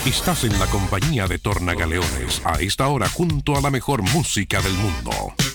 Estás en la compañía de Tornagaleones, a esta hora junto a la mejor música del mundo.